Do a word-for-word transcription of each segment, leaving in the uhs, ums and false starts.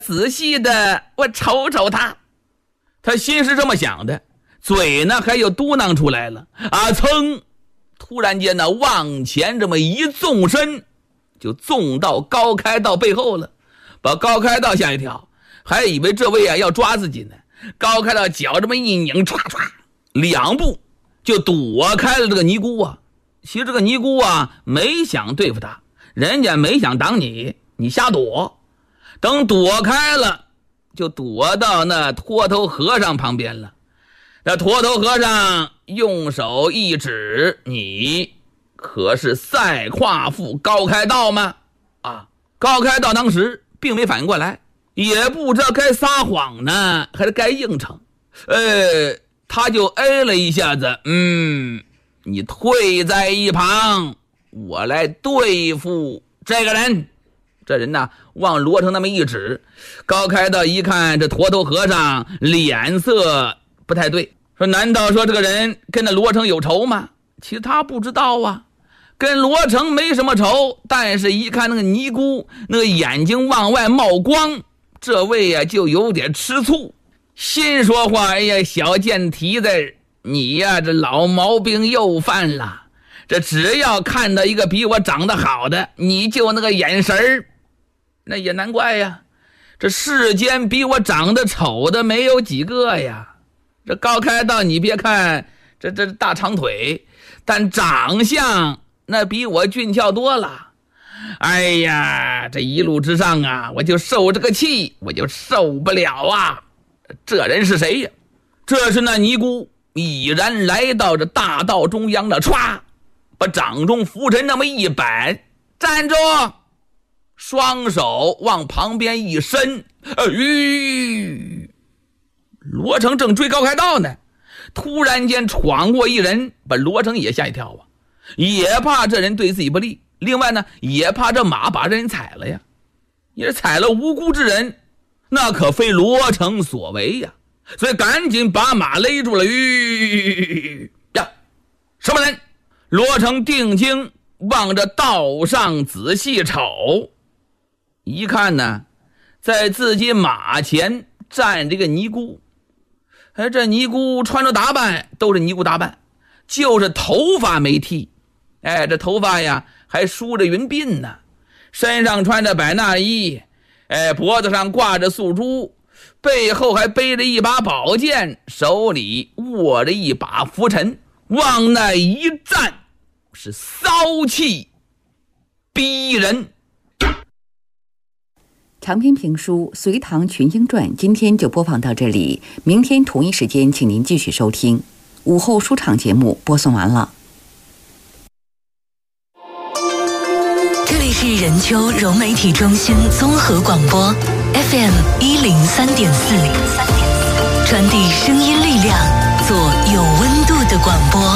仔细的我瞅瞅他。他心是这么想的，嘴呢还有嘟囔出来了啊！噌，突然间呢往前这么一纵身，就纵到高开道背后了，把高开道吓一跳，还以为这位啊要抓自己呢。高开道脚这么一拧，唰唰两步就躲开了这个尼姑啊。其实这个尼姑啊没想对付他，人家没想挡你，你瞎躲。等躲开了，就躲到那秃头和尚旁边了。那秃头和尚用手一指，你可是赛夸父高开道吗？啊，高开道当时并没反应过来，也不知道该撒谎呢还是该应承。呃，他就哎了一下子，嗯，你退在一旁，我来对付这个人。这人呢往罗成那么一指，高开道一看这驼头和尚脸色不太对，说难道说这个人跟那罗成有仇吗？其实他不知道啊，跟罗成没什么仇，但是一看那个尼姑那个眼睛往外冒光，这位呀、啊、就有点吃醋，心说话，哎呀，小贱蹄子，你呀这老毛病又犯了，这只要看到一个比我长得好的，你就那个眼神儿。那也难怪呀，这世间比我长得丑的没有几个呀。这高开道你别看这这大长腿，但长相那比我俊俏多了。哎呀，这一路之上啊，我就受这个气，我就受不了啊。这人是谁呀？这是那尼姑已然来到这大道中央了，歘，把掌中拂尘那么一摆，站住！双手往旁边一伸，哎，罗成正追高开道呢，突然间闯过一人，把罗成也吓一跳啊，也怕这人对自己不利，另外呢也怕这马把人踩了呀，也踩了无辜之人，那可非罗成所为呀，所以赶紧把马勒住了。吁呀，什么人？罗成定睛望着道上仔细瞅，一看呢，在自己马前站这个尼姑。哎，这尼姑穿着打扮都是尼姑打扮，就是头发没剃。哎，这头发呀还梳着云鬓呢，身上穿着百衲衣，哎，脖子上挂着素珠，背后还背着一把宝剑，手里握着一把拂尘，往那一站是骚气逼人。 长篇评书《隋唐群英传》今天就播放到这里，明天同一时间请您继续收听。午后书场节目播送完了。 这里是任丘融媒体中心综合广播 F M 一零三点四，传递声音力量，做有温度的广播。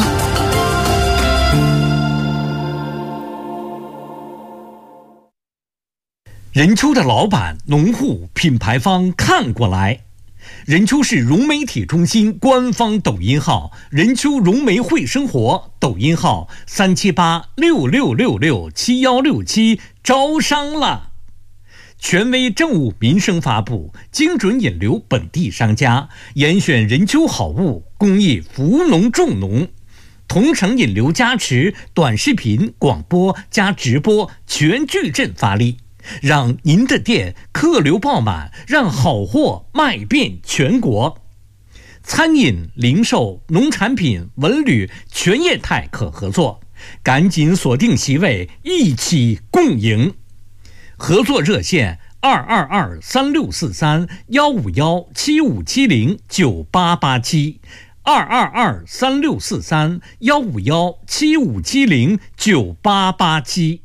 任丘的老板、农户、品牌方看过来。任丘市融媒体中心官方抖音号任丘融媒会生活，抖音号三七八六六六六七幺六七，招商了。权威政务民生发布，精准引流本地商家，严选任丘好物，公益扶农种农，同城引流加持，短视频、广播加直播全矩阵发力，让您的店客流爆满，让好货卖遍全国。餐饮、零售、农产品、文旅全业态可合作，赶紧锁定席位，一起共赢。合作热线二二二三六四三幺五幺七五七零九八八七，二二二三六四三幺五幺七五七零九八八七。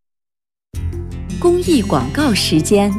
公益广告时间。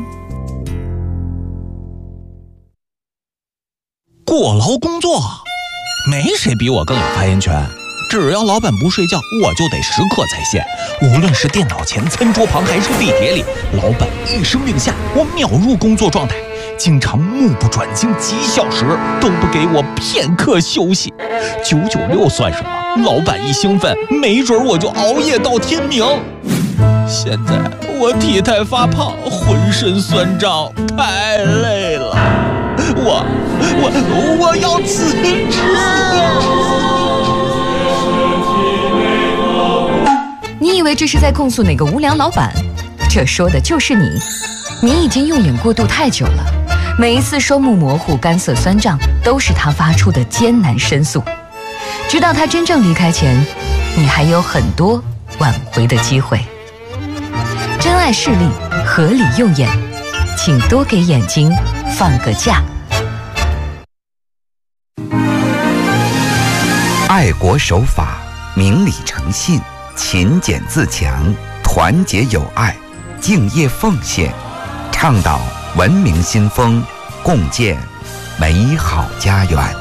过劳工作，没谁比我更有发言权。只要老板不睡觉，我就得时刻在线。无论是电脑前、餐桌旁，还是地铁里，老板一声令下，我秒入工作状态。经常目不转睛几小时，都不给我片刻休息。九九六算什么？老板一兴奋，没准我就熬夜到天明。 现在我体态发胖，浑身酸胀，太累了。我我我要辞职。 你以为这是在控诉哪个无良老板？这说的就是你。你已经用眼过度太久了，每一次双目模糊、干涩酸胀，都是他发出的艰难申诉。直到他真正离开前，你还有很多挽回的机会。珍爱视力，合理用眼，请多给眼睛放个假。 爱国守法，明理诚信，勤俭自强，团结友爱，敬业奉献，倡导文明新风，共建美好家园。